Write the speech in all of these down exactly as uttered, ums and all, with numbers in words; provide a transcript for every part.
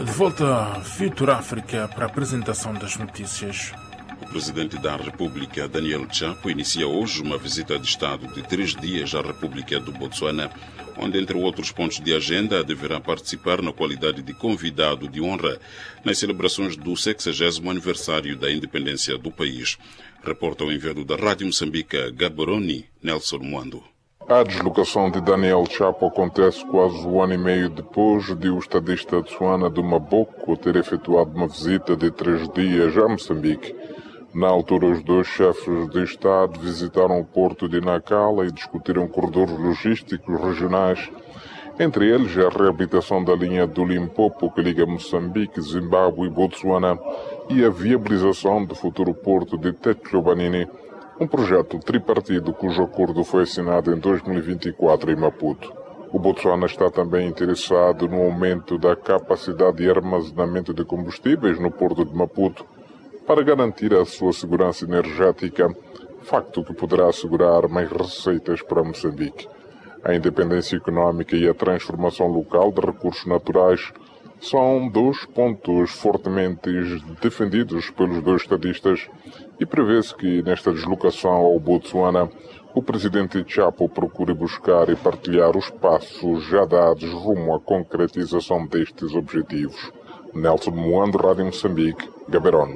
De volta a Future África para a apresentação das notícias. O presidente da República, Daniel Chapo, inicia hoje uma visita de Estado de três dias à República do Botsuana, onde, entre outros pontos de agenda, deverá participar na qualidade de convidado de honra nas celebrações do sexagésimo aniversário da independência do país. Reporta o enviado da Rádio Moçambique, Gaborone, Nelson Mwando. A deslocação de Daniel Chapo acontece quase um ano e meio depois de o estadista Tsuana do Maboco ter efetuado uma visita de três dias a Moçambique. Na altura, os dois chefes de Estado visitaram o porto de Nacala e discutiram corredores logísticos regionais, entre eles a reabilitação da linha do Limpopo que liga Moçambique, Zimbábue e Botsuana e a viabilização do futuro porto de Teclobanini, um projeto tripartido cujo acordo foi assinado em dois mil e vinte e quatro em Maputo. O Botsuana está também interessado no aumento da capacidade de armazenamento de combustíveis no porto de Maputo para garantir a sua segurança energética, facto que poderá assegurar mais receitas para Moçambique. A independência econômica e a transformação local de recursos naturais são dois pontos fortemente defendidos pelos dois estadistas e prevê-se que, nesta deslocação ao Botsuana, o presidente Chapo procure buscar e partilhar os passos já dados rumo à concretização destes objetivos. Nelson Mwando, Rádio Moçambique, Gaborone.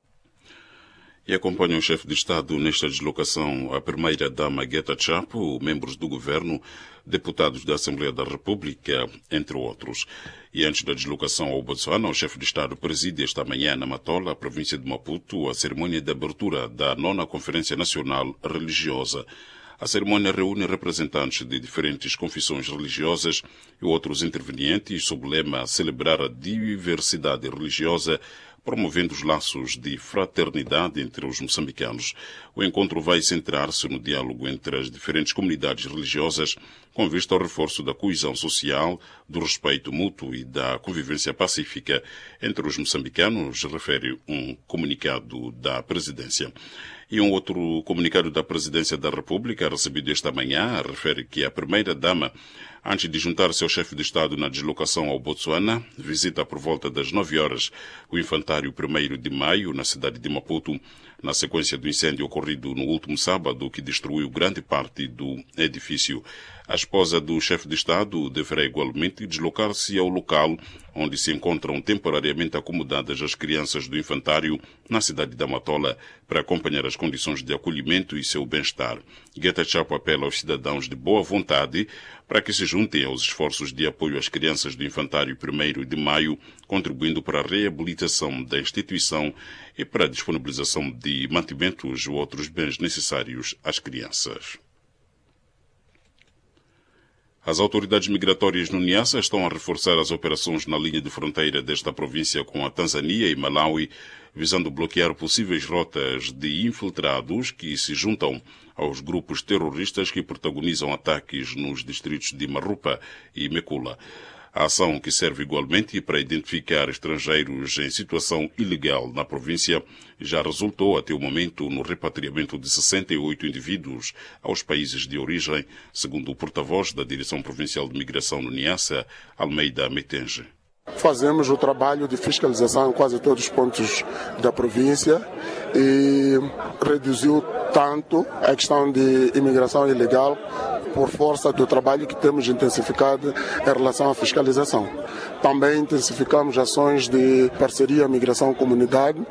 E acompanha o chefe de Estado nesta deslocação a primeira-dama Guetta Chapo, membros do governo, deputados da Assembleia da República, entre outros. E antes da deslocação ao Botsuana, o chefe de Estado preside esta manhã na Matola, província de Maputo, a cerimônia de abertura da nona Conferência Nacional Religiosa. A cerimônia reúne representantes de diferentes confissões religiosas e outros intervenientes sob o lema Celebrar a Diversidade Religiosa, promovendo os laços de fraternidade entre os moçambicanos. O encontro vai centrar-se no diálogo entre as diferentes comunidades religiosas, com vista ao reforço da coesão social, do respeito mútuo e da convivência pacífica entre os moçambicanos, refere um comunicado da Presidência. E um outro comunicado da Presidência da República, recebido esta manhã, refere que a primeira-dama, antes de juntar-se ao chefe de Estado na deslocação ao Botsuana, visita por volta das nove horas o infantário primeiro de maio, na cidade de Maputo, na sequência do incêndio ocorrido no último sábado, que destruiu grande parte do edifício. A esposa do chefe de Estado deverá igualmente deslocar-se ao local onde se encontram temporariamente acomodadas as crianças do infantário na cidade da Matola para acompanhar as condições de acolhimento e seu bem-estar. Guetta Chapo apela aos cidadãos de boa vontade para que se juntem aos esforços de apoio às crianças do infantário primeiro de maio, contribuindo para a reabilitação da instituição e para a disponibilização de mantimentos ou outros bens necessários às crianças. As autoridades migratórias no Niassa estão a reforçar as operações na linha de fronteira desta província com a Tanzânia e Malawi, visando bloquear possíveis rotas de infiltrados que se juntam aos grupos terroristas que protagonizam ataques nos distritos de Marupa e Mekula. A ação, que serve igualmente para identificar estrangeiros em situação ilegal na província, já resultou até o momento no repatriamento de sessenta e oito indivíduos aos países de origem, segundo o porta-voz da Direção Provincial de Migração no Niassa, Almeida Metenge. Fazemos o trabalho de fiscalização em quase todos os pontos da província e reduziu tanto a questão de imigração ilegal por força do trabalho que temos intensificado em relação à fiscalização. Também intensificamos ações de parceria migração-comunidade